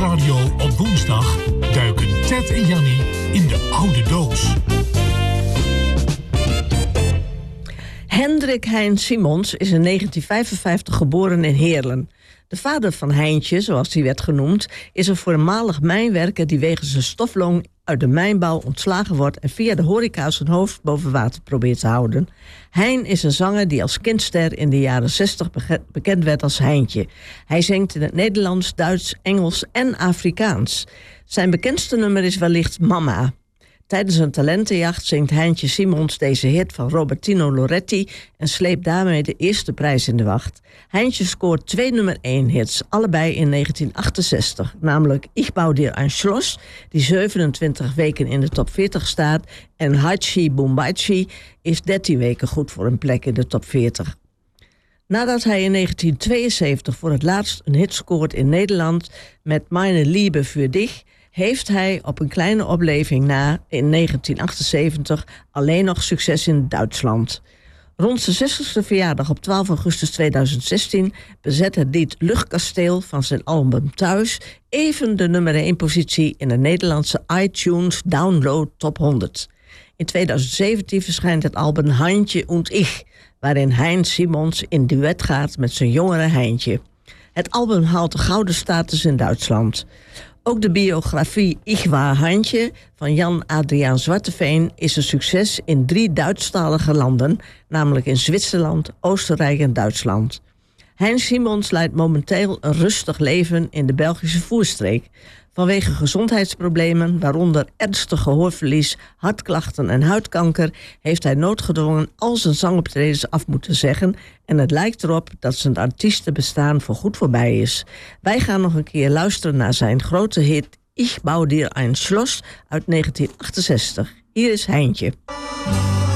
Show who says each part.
Speaker 1: Nieuwsradio op woensdag duiken Ted en Jannie in de oude doos.
Speaker 2: Hendrik Hein Simons is in 1955 geboren in Heerlen. De vader van Heintje, zoals hij werd genoemd, is een voormalig mijnwerker die wegens een stoflong uit de mijnbouw ontslagen wordt en via de horeca zijn hoofd boven water probeert te houden. Hein is een zanger die als kindster in de jaren 60 bekend werd als Heintje. Hij zingt in het Nederlands, Duits, Engels en Afrikaans. Zijn bekendste nummer is wellicht Mama. Tijdens een talentenjacht zingt Heintje Simons deze hit van Robertino Loretti en sleept daarmee de eerste prijs in de wacht. Heintje scoort 2 nummer 1 hits, allebei in 1968. Namelijk Ich bau dir ein Schloss, die 27 weken in de top 40 staat, en Hachi Bumbachi is 13 weken goed voor een plek in de top 40. Nadat hij in 1972 voor het laatst een hit scoort in Nederland met Meine Liebe für dich, heeft hij op een kleine opleving na in 1978 alleen nog succes in Duitsland. Rond zijn 60ste verjaardag op 12 augustus 2016 bezet het lied Luchtkasteel van zijn album Thuis even de nummer 1 positie in de Nederlandse iTunes Download Top 100. In 2017 verschijnt het album Heintje und Ich, waarin Hein Simons in duet gaat met zijn jongere Heintje. Het album haalt de gouden status in Duitsland. Ook de biografie Ich war Heintje van Jan Adriaan Zwarteveen is een succes in 3 Duitsstalige landen, namelijk in Zwitserland, Oostenrijk en Duitsland. Hein Simons leidt momenteel een rustig leven in de Belgische Voerstreek. Vanwege gezondheidsproblemen, waaronder ernstig gehoorverlies, hartklachten en huidkanker, heeft hij noodgedwongen al zijn zangoptredens af moeten zeggen en het lijkt erop dat zijn artiestenbestaan voorgoed voorbij is. Wij gaan nog een keer luisteren naar zijn grote hit Ich bau dir ein Schloss uit 1968. Hier is Heintje.